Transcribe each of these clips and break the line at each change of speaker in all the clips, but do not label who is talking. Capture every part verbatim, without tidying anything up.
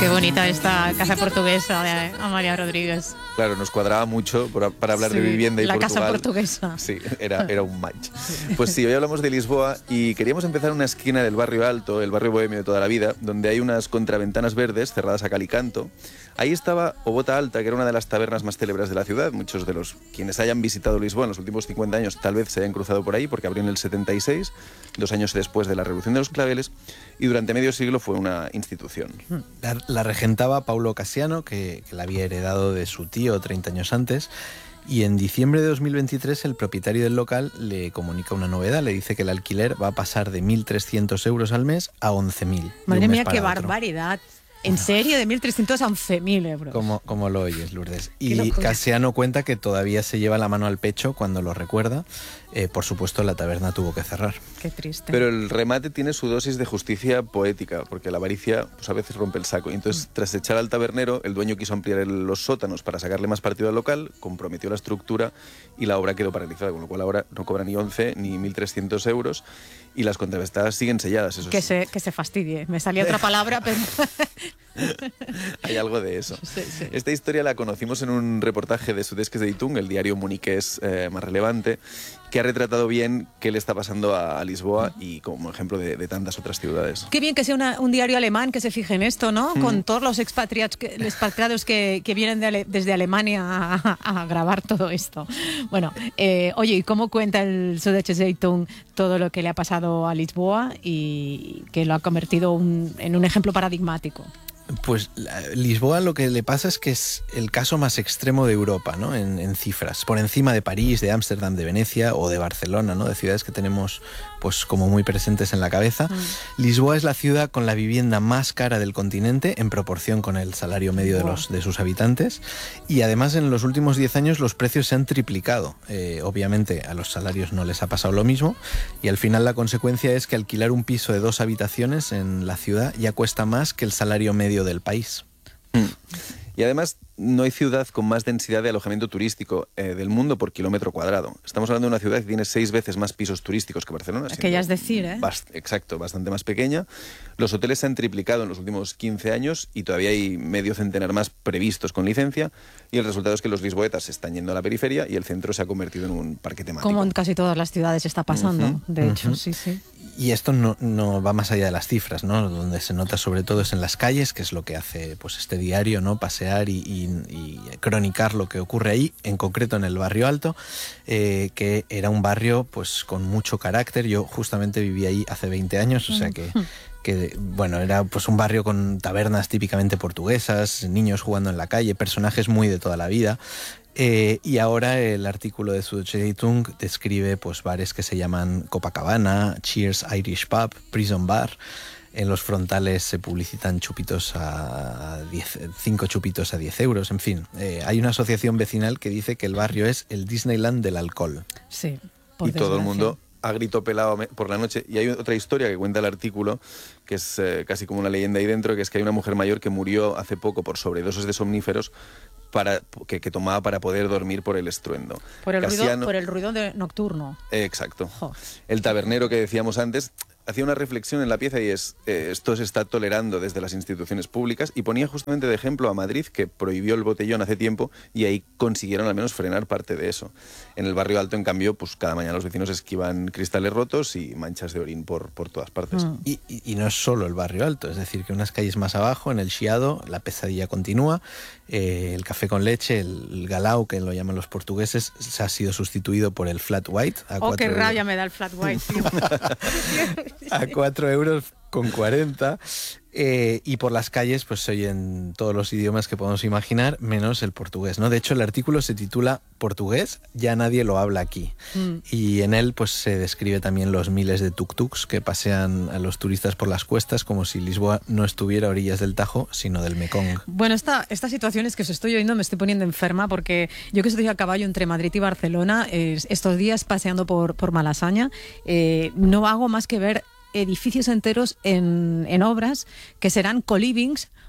Qué bonita esta casa portuguesa de Amalia Rodríguez.
Claro, nos cuadraba mucho por, para hablar
Sí,
de vivienda y
la
Portugal.
casa portuguesa.
Sí, era, era un match. Pues sí, hoy hablamos de Lisboa y queríamos empezar en una esquina del barrio Alto, el barrio bohemio de toda la vida, donde hay unas contraventanas verdes cerradas a cal y canto. Ahí estaba O Bota Alta, que era una de las tabernas más célebres de la ciudad. Muchos de los quienes hayan visitado Lisboa en los últimos cincuenta años tal vez se hayan cruzado por ahí, porque abrió en el setenta y seis, dos años después de la Revolución de los Claveles, y durante medio siglo fue una institución.
La, la regentaba Paulo Casiano, que, que la había heredado de su tío treinta años antes, y en diciembre de dos mil veintitrés el propietario del local le comunica una novedad, le dice que el alquiler va a pasar de mil trescientos euros al mes a once mil.
Madre mía, qué barbaridad. ¿En serio? De mil trescientos a once mil euros.
Como, como lo oyes, Lourdes. Y Casiano cuenta que todavía se lleva la mano al pecho cuando lo recuerda. Eh, por supuesto, la taberna tuvo que cerrar.
Qué triste.
Pero el remate tiene su dosis de justicia poética, porque la avaricia pues, a veces rompe el saco. Y entonces, tras echar al tabernero, el dueño quiso ampliar el, los sótanos para sacarle más partido al local, comprometió la estructura y la obra quedó paralizada, con lo cual ahora no cobra ni once ni mil trescientos euros y las contravestadas siguen selladas. Eso
que,
sí.
se, que se fastidie. Me salía otra palabra, pero...
Hay algo de eso.
Sí, sí.
Esta historia la conocimos en un reportaje de Sudesques de Itung, el diario muniqués eh, más relevante, que ha retratado bien qué le está pasando a, a Lisboa y como ejemplo de, de tantas otras ciudades.
Qué bien que sea una, un diario alemán que se fije en esto, ¿no? Mm. Con todos los expatriados que, expatriados que, que vienen de Ale, desde Alemania a, a grabar todo esto. Bueno, eh, oye, ¿y cómo cuenta el Sudesques de Itung todo lo que le ha pasado a Lisboa y que lo ha convertido un, en un ejemplo paradigmático?
Pues Lisboa lo que le pasa es que es el caso más extremo de Europa, ¿no? En, en cifras, por encima de París, de Ámsterdam, de Venecia o de Barcelona, ¿no? De ciudades que tenemos pues como muy presentes en la cabeza. Mm. Lisboa es la ciudad con la vivienda más cara del continente en proporción con el salario medio wow. de, los, de sus habitantes, y además en los últimos diez años los precios se han triplicado. Eh, obviamente a los salarios no les ha pasado lo mismo y al final la consecuencia es que alquilar un piso de dos habitaciones en la ciudad ya cuesta más que el salario medio del país.
Mm. Y además no hay ciudad con más densidad de alojamiento turístico eh, del mundo por kilómetro cuadrado. Estamos hablando de una ciudad que tiene seis veces más pisos turísticos que Barcelona.
Que ya es decir, ¿eh?
Bast- exacto, bastante más pequeña. Los hoteles se han triplicado en los últimos quince años y todavía hay medio centenar más previstos con licencia. Y el resultado es que los lisboetas se están yendo a la periferia y el centro se ha convertido en un parque temático.
Como en casi todas las ciudades está pasando, uh-huh, de hecho, uh-huh. sí, sí.
Y esto no, no va más allá de las cifras, ¿no? Donde se nota sobre todo es en las calles, que es lo que hace pues este diario, ¿no? Pasear y, y, y cronicar lo que ocurre ahí, en concreto en el barrio Alto, eh, que era un barrio pues con mucho carácter. Yo justamente viví ahí hace veinte años, o sea que... que bueno, era pues un barrio con tabernas típicamente portuguesas, niños jugando en la calle, personajes muy de toda la vida. Eh, y ahora el artículo de Sudesques de Itung describe pues bares que se llaman Copacabana, Cheers Irish Pub, Prison Bar. En los frontales se publicitan chupitos a diez, cinco chupitos a diez euros, en fin. Eh, hay una asociación vecinal que dice que el barrio es el Disneyland del alcohol.
Sí,
por y desgracia. Todo el mundo a grito pelado por la noche. Y hay otra historia que cuenta el artículo, que es eh, casi como una leyenda ahí dentro, que es que hay una mujer mayor que murió hace poco por sobredosis de somníferos para, que, que tomaba para poder dormir por el estruendo.
Por el
Casiano,
ruido, por el ruido de nocturno.
Eh, exacto.
Jo.
El tabernero que decíamos antes hacía una reflexión en la pieza y es eh, esto se está tolerando desde las instituciones públicas, y ponía justamente de ejemplo a Madrid, que prohibió el botellón hace tiempo y ahí consiguieron al menos frenar parte de eso. En el barrio Alto, en cambio, pues cada mañana los vecinos esquivan cristales rotos y manchas de orín por, por todas partes.
Mm. Y, y, y no es solo el barrio Alto, es decir, que unas calles más abajo, en el Chiado, la pesadilla continúa. Eh, el café con leche, el, el galao, que lo llaman los portugueses, se ha sido sustituido por el flat white. A
oh, qué
euros.
rabia me da el flat white, tío.
A cuatro euros con cuarenta. Eh, y por las calles pues se oyen todos los idiomas que podemos imaginar, menos el portugués, ¿no? De hecho, el artículo se titula Portugués, ya nadie lo habla aquí. Mm. Y en él pues se describe también los miles de tuk-tuks que pasean a los turistas por las cuestas, como si Lisboa no estuviera a orillas del Tajo, sino del Mekong.
Bueno, esta, esta situación es que os estoy oyendo, me estoy poniendo enferma, porque yo que estoy a caballo entre Madrid y Barcelona, eh, estos días paseando por, por Malasaña, eh, no hago más que ver edificios enteros en, en obras que serán co-livings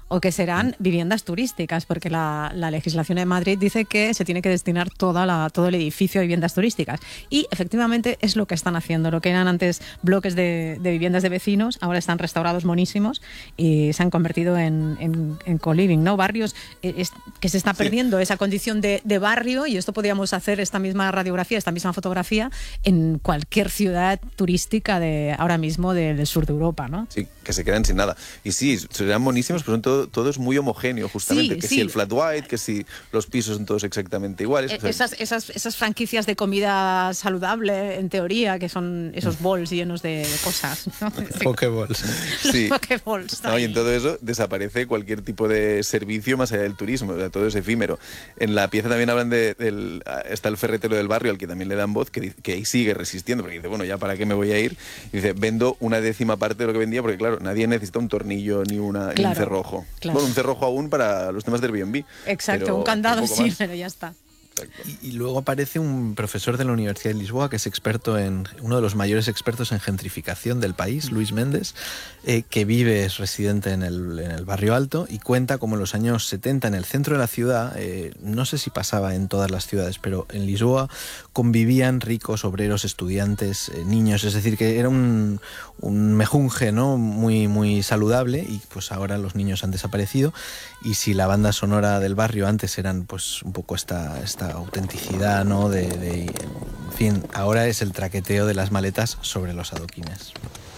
o que serán viviendas turísticas, porque la, la legislación de Madrid dice que se tiene que destinar toda la, todo el edificio a viviendas turísticas. Y efectivamente es lo que están haciendo. Lo que eran antes bloques de, de viviendas de vecinos, ahora están restaurados monísimos y se han convertido en, en, en co-living, ¿no? Barrios eh, es, que se está perdiendo sí. esa condición de, de barrio, y esto podríamos hacer esta misma radiografía, esta misma fotografía en cualquier ciudad turística de ahora mismo del sur de Europa, ¿no?
Sí, que se quedan sin nada. Y sí, serán monísimos, pero son todo, todo es muy homogéneo, justamente. Sí, que sí. si el flat white, que si los pisos son todos exactamente iguales.
Eh, o sea, esas, esas, esas franquicias de comida saludable, en teoría, que son esos bols llenos de, de cosas, ¿no?
Pokeballs.
Sí.
Pokeballs.
No, y en todo eso desaparece cualquier tipo de servicio más allá del turismo, o sea, todo es efímero. En la pieza también hablan de, del, está el ferretero del barrio, al que también le dan voz, que, que ahí sigue resistiendo, porque dice, bueno, ya para qué me voy a ir. Y dice, vendo una décima parte de lo que vendía, porque claro, nadie necesita un tornillo ni, una, claro, ni un cerrojo. Claro. Bueno, un cerrojo aún para los temas del Airbnb.
Exacto, un candado un sí, más. Pero ya está.
Y, y luego aparece un profesor de la Universidad de Lisboa, que es experto en, uno de los mayores expertos en gentrificación del país, Luis Méndez, eh, que vive, es residente en el, en el Barrio Alto, y cuenta como en los años setenta en el centro de la ciudad, eh, no sé si pasaba en todas las ciudades, pero en Lisboa convivían ricos, obreros, estudiantes, eh, niños, es decir, que era un, un mejunje, ¿no? muy, muy saludable, y pues ahora los niños han desaparecido, y si la banda sonora del barrio antes eran pues un poco esta, esta autenticidad, ¿no? De, de, en fin, ahora es el traqueteo de las maletas sobre los adoquines.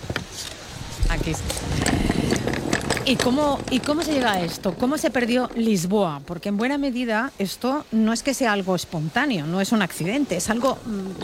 Aquí está. ¿Y cómo, ¿Y cómo se llega a esto? ¿Cómo se perdió Lisboa? Porque en buena medida esto no es que sea algo espontáneo, no es un accidente, es algo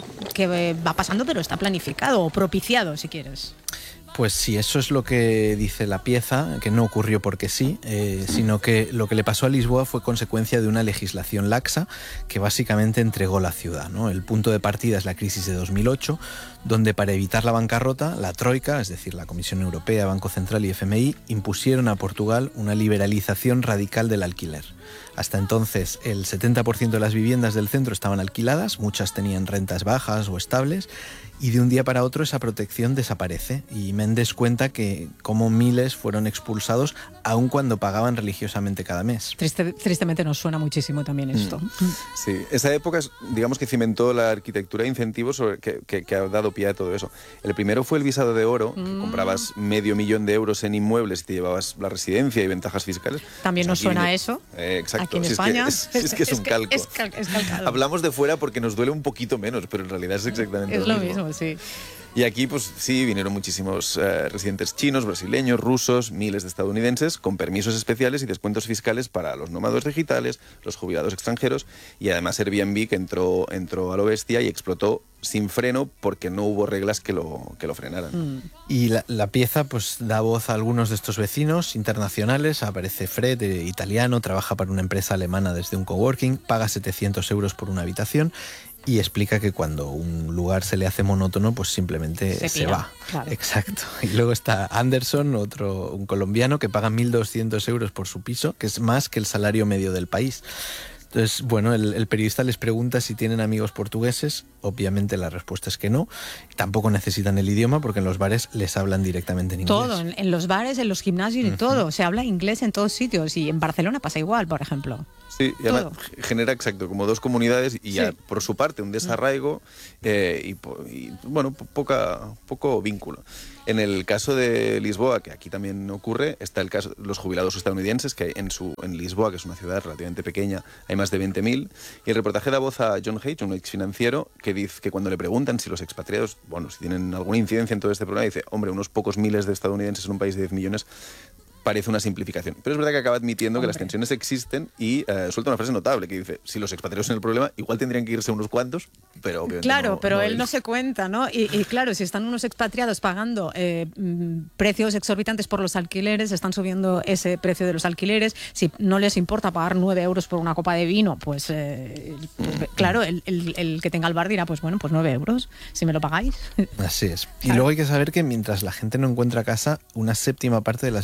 que va pasando, pero está planificado o propiciado, si quieres.
Pues sí, eso es lo que dice la pieza, que no ocurrió porque sí, eh, sino que lo que le pasó a Lisboa fue consecuencia de una legislación laxa que básicamente entregó la ciudad, ¿no? El punto de partida es la crisis de dos mil ocho, donde para evitar la bancarrota, la Troika, es decir, la Comisión Europea, Banco Central y F M I, impusieron a Portugal una liberalización radical del alquiler. Hasta entonces, el setenta por ciento de las viviendas del centro estaban alquiladas, muchas tenían rentas bajas o estables, y de un día para otro esa protección desaparece. Y Méndez cuenta que como miles fueron expulsados aun cuando pagaban religiosamente cada mes.
Triste, tristemente nos suena muchísimo también esto. Mm.
Sí, esa época, digamos que cimentó la arquitectura de incentivos sobre, que, que, que ha dado pie a todo eso. El primero fue el visado de oro, mm. que comprabas medio millón de euros en inmuebles y te llevabas la residencia y ventajas fiscales.
También pues nos suena a eso.
Eh, exacto.
Aquí en
si
España.
Es que es, es, que es, es un
que
calco.
Es, cal, es calcado.
Hablamos de fuera porque nos duele un poquito menos, pero en realidad es exactamente
es
lo
lo
mismo.
mismo. Sí.
Y aquí, pues sí, vinieron muchísimos eh, residentes chinos, brasileños, rusos, miles de estadounidenses, con permisos especiales y descuentos fiscales para los nómadas digitales, los jubilados extranjeros, y además Airbnb, que entró, entró a lo bestia y explotó sin freno porque no hubo reglas que lo, que lo frenaran.
Mm. Y la, la pieza pues da voz a algunos de estos vecinos internacionales. Aparece Fred, eh, italiano, trabaja para una empresa alemana desde un coworking, paga setecientos euros por una habitación, y explica que cuando un lugar se le hace monótono, pues simplemente se, se va.
Claro.
Exacto. Y luego está Anderson, otro, un colombiano, que paga mil doscientos euros por su piso, que es más que el salario medio del país. Entonces, bueno, el, el periodista les pregunta si tienen amigos portugueses. Obviamente la respuesta es que no. Tampoco necesitan el idioma porque en los bares les hablan directamente en inglés.
Todo, en, en los bares, en los gimnasios y uh-huh. todo. Se habla inglés en todos sitios, y en Barcelona pasa igual, por ejemplo.
Sí, y además genera, exacto, como dos comunidades y ya sí. por su parte un desarraigo eh, y, y, bueno, poca, poco vínculo. En el caso de Lisboa, que aquí también ocurre, está el caso de los jubilados estadounidenses, que en, su, en Lisboa, que es una ciudad relativamente pequeña, hay más de veinte mil. Y el reportaje da voz a John Hage, un ex financiero, que dice que cuando le preguntan si los expatriados, bueno, si tienen alguna incidencia en todo este problema, dice, hombre, unos pocos miles de estadounidenses en un país de diez millones parece una simplificación. Pero es verdad que acaba admitiendo Hombre. que las tensiones existen y uh, suelta una frase notable que dice, si los expatriados en el problema, igual tendrían que irse unos cuantos, pero obviamente
Claro,
no,
pero
no
él
es.
no se cuenta, ¿no? Y, y claro, si están unos expatriados pagando eh, precios exorbitantes por los alquileres, están subiendo ese precio de los alquileres, si no les importa pagar nueve euros por una copa de vino, pues, eh, pues claro, el, el, el que tenga el bar dirá, pues bueno, pues nueve euros, si me lo pagáis.
Así es.
Claro.
Y luego hay que saber que mientras la gente no encuentra casa, una séptima parte de las viviendas de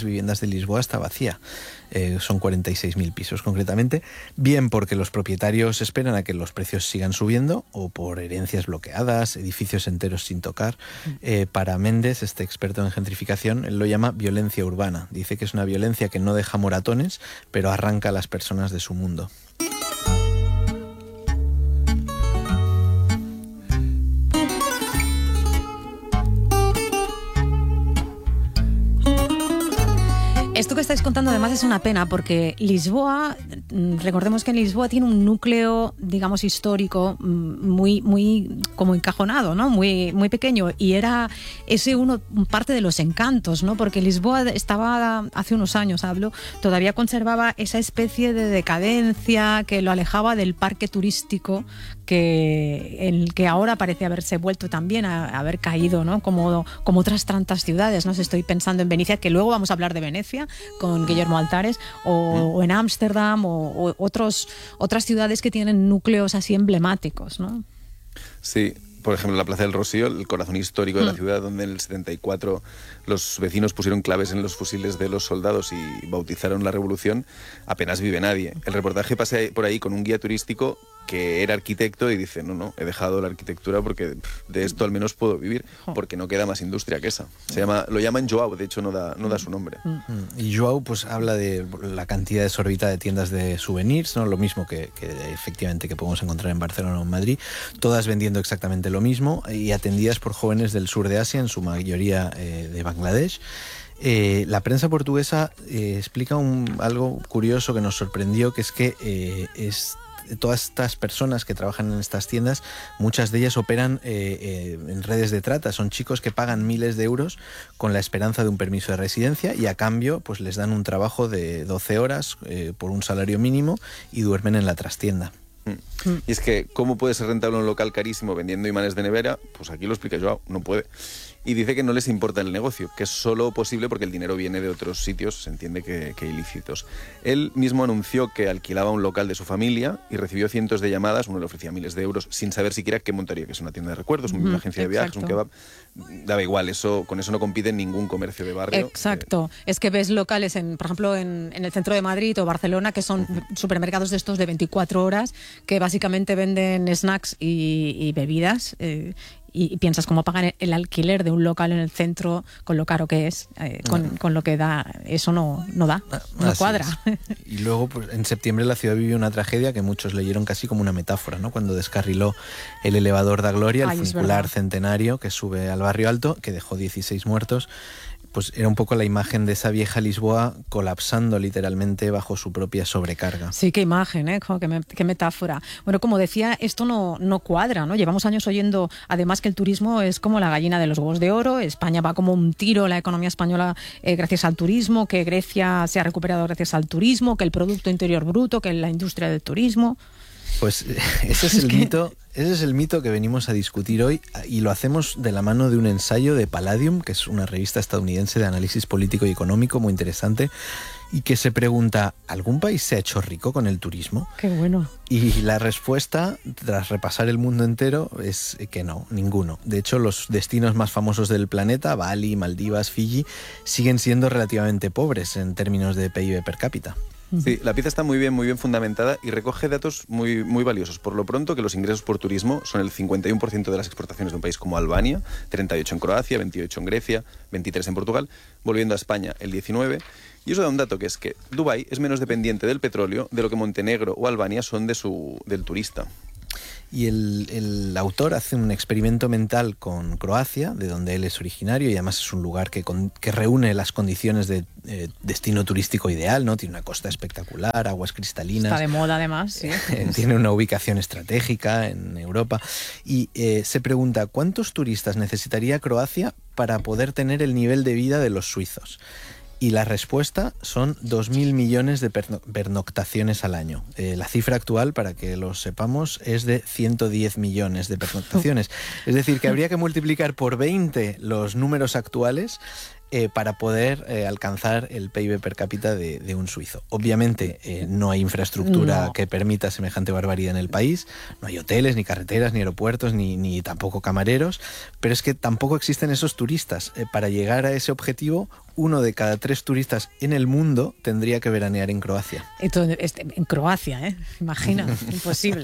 Lisboa está vacía. Eh, son cuarenta y seis mil pisos concretamente, bien porque los propietarios esperan a que los precios sigan subiendo o por herencias bloqueadas, edificios enteros sin tocar. Eh, para Méndez, este experto en gentrificación, él lo llama violencia urbana. Dice que es una violencia que no deja moratones, pero arranca a las personas de su mundo.
Esto que estáis contando además es una pena porque Lisboa, recordemos que en Lisboa tiene un núcleo, digamos, histórico muy, muy como encajonado, ¿no? Muy, muy pequeño, y era ese uno parte de los encantos, ¿no? Porque Lisboa estaba, hace unos años hablo, todavía conservaba esa especie de decadencia que lo alejaba del parque turístico que, en el que ahora parece haberse vuelto también a, a haber caído, ¿no? Como, como otras tantas ciudades, ¿no? Estoy pensando en Venecia, que luego vamos a hablar de Venecia con Guillermo Altares, o, o en Ámsterdam, o, o otros, otras ciudades que tienen núcleos así emblemáticos, ¿no?
Sí, por ejemplo, la Plaza del Rocío, el corazón histórico de la ciudad, donde en el setenta y cuatro los vecinos pusieron claves en los fusiles de los soldados y bautizaron la revolución, apenas vive nadie. El reportaje pasa por ahí con un guía turístico que era arquitecto y dice, no, no, he dejado la arquitectura porque de esto al menos puedo vivir, porque no queda más industria que esa. Se llama, lo llaman Joao, de hecho no da, no da su nombre.
Y Joao pues habla de la cantidad desorbitada de tiendas de souvenirs, ¿no? Lo mismo que, que efectivamente que podemos encontrar en Barcelona o en Madrid, todas vendiendo exactamente lo mismo y atendidas por jóvenes del sur de Asia, en su mayoría eh, de Bangladesh. Eh, la prensa portuguesa eh, explica un, algo curioso que nos sorprendió, que es que eh, es todas estas personas que trabajan en estas tiendas, muchas de ellas operan eh, eh, en redes de trata. Son chicos que pagan miles de euros con la esperanza de un permiso de residencia y a cambio pues les dan un trabajo de doce horas eh, por un salario mínimo y duermen en la trastienda.
Mm. Y es que, ¿cómo puede ser rentable un local carísimo vendiendo imanes de nevera? Pues aquí lo explica Joao, no puede. Y dice que no les importa el negocio, que es solo posible porque el dinero viene de otros sitios, se entiende que, que ilícitos. Él mismo anunció que alquilaba un local de su familia y recibió cientos de llamadas, uno le ofrecía miles de euros, sin saber siquiera qué montaría, que es una tienda de recuerdos, una agencia de viajes, un kebab. Daba igual, eso, con eso no compite en ningún comercio de barrio.
Exacto. Eh, es que ves locales, en, por ejemplo, en, en el centro de Madrid o Barcelona, que son uh-huh. supermercados de estos de veinticuatro horas, que básicamente venden snacks y, y bebidas, eh, y, y piensas cómo pagan el alquiler de un local en el centro con lo caro que es, eh, con, no. con lo que da, eso no, no da, no Así cuadra.
Es. Y luego pues, en septiembre la ciudad vivió una tragedia que muchos leyeron casi como una metáfora, ¿no? Cuando descarriló el elevador da Gloria, el Ay, funicular centenario que sube al Barrio Alto, que dejó dieciséis muertos. Pues era un poco la imagen de esa vieja Lisboa colapsando literalmente bajo su propia sobrecarga.
Sí, qué imagen, ¿eh? Qué, me, qué metáfora. Bueno, como decía, esto no, no cuadra, ¿no? Llevamos años oyendo, además, que el turismo es como la gallina de los huevos de oro. España va como un tiro, la economía española, eh, gracias al turismo, que Grecia se ha recuperado gracias al turismo, que el Producto Interior Bruto, que la industria del turismo.
Pues ese es el mito, ese es el mito que venimos a discutir hoy, y lo hacemos de la mano de un ensayo de Palladium, que es una revista estadounidense de análisis político y económico muy interesante, y que se pregunta, ¿algún país se ha hecho rico con el turismo?
Qué bueno.
Y la respuesta, tras repasar el mundo entero, es que no, ninguno. De hecho, los destinos más famosos del planeta, Bali, Maldivas, Fiji, siguen siendo relativamente pobres en términos de P I B per cápita.
Sí, la pieza está muy bien, muy bien fundamentada y recoge datos muy, muy valiosos. Por lo pronto, que los ingresos por turismo son el cincuenta y uno por ciento de las exportaciones de un país como Albania, treinta y ocho en Croacia, veintiocho en Grecia, veintitrés en Portugal, volviendo a España el diecinueve. Y eso da un dato, que es que Dubái es menos dependiente del petróleo de lo que Montenegro o Albania son de su, del turista.
Y el, el autor hace un experimento mental con Croacia, de donde él es originario, y además es un lugar que, con, que reúne las condiciones de eh, destino turístico ideal, ¿no? Tiene una costa espectacular, aguas cristalinas.
Está de moda además, sí.
Tiene una ubicación estratégica en Europa. Y eh, se pregunta, ¿cuántos turistas necesitaría Croacia para poder tener el nivel de vida de los suizos? Y la respuesta son dos mil millones de pernoctaciones al año. Eh, la cifra actual, para que lo sepamos, es de ciento diez millones de pernoctaciones. Es decir, que habría que multiplicar por veinte los números actuales eh, para poder eh, alcanzar el P I B per cápita de, de un suizo. Obviamente eh, no hay infraestructura
No.
que permita semejante barbaridad en el país, no hay hoteles, ni carreteras, ni aeropuertos, ni, ni tampoco camareros, pero es que tampoco existen esos turistas. Eh, para llegar a ese objetivo, uno de cada tres turistas en el mundo tendría que veranear en Croacia.
Entonces, este, en Croacia, ¿eh? Imagina, imposible.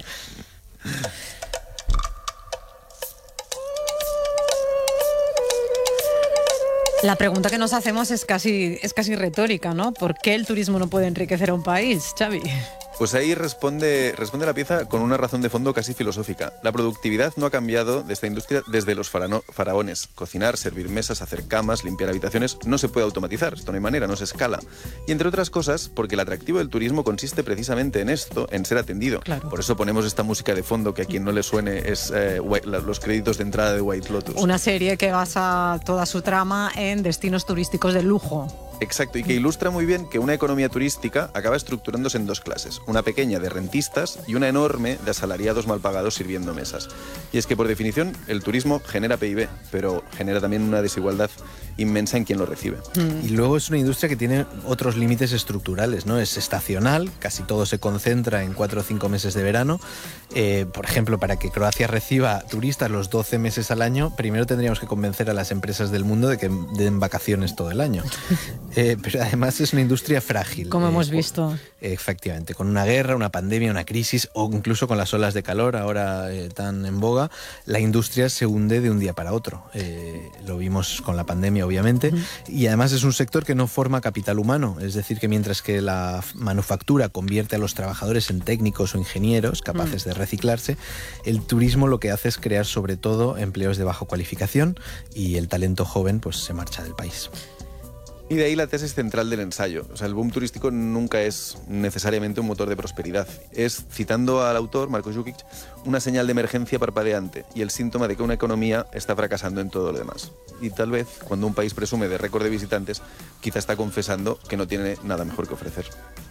La pregunta que nos hacemos es casi, es casi retórica, ¿no? ¿Por qué el turismo no puede enriquecer a un país, Xavi?
Pues ahí responde, responde la pieza con una razón de fondo casi filosófica. La productividad no ha cambiado de esta industria desde los farano, faraones. Cocinar, servir mesas, hacer camas, limpiar habitaciones, no se puede automatizar. Esto no hay manera, no se escala. Y entre otras cosas, porque el atractivo del turismo consiste precisamente en esto, en ser atendido.
Claro.
Por eso ponemos esta música de fondo que a quien no le suene es eh, los créditos de entrada de White Lotus.
Una serie que basa toda su trama en destinos turísticos de lujo.
Exacto, y que ilustra muy bien que una economía turística acaba estructurándose en dos clases, una pequeña de rentistas y una enorme de asalariados mal pagados sirviendo mesas. Y es que por definición el turismo genera P I B, pero genera también una desigualdad inmensa en quien lo recibe.
Y luego es una industria que tiene otros límites estructurales, ¿no? Es estacional, casi todo se concentra en cuatro o cinco meses de verano. Eh, por ejemplo, para que Croacia reciba turistas los doce meses al año, primero tendríamos que convencer a las empresas del mundo de que den vacaciones todo el año. Eh, pero además es una industria frágil.
Como
eh,
hemos visto.
Eh, efectivamente, con una guerra, una pandemia, una crisis o incluso con las olas de calor ahora eh, tan en boga, la industria se hunde de un día para otro. Eh, lo vimos con la pandemia, obviamente, uh-huh. Y además es un sector que no forma capital humano, es decir, que mientras que la manufactura convierte a los trabajadores en técnicos o ingenieros capaces uh-huh. de reciclarse, el turismo lo que hace es crear sobre todo empleos de baja cualificación y el talento joven pues se marcha del país.
Y de ahí la tesis central del ensayo. O sea, el boom turístico nunca es necesariamente un motor de prosperidad. Es, citando al autor, Marko Jukic, una señal de emergencia parpadeante y el síntoma de que una economía está fracasando en todo lo demás. Y tal vez, cuando un país presume de récord de visitantes, quizá está confesando que no tiene nada mejor que ofrecer.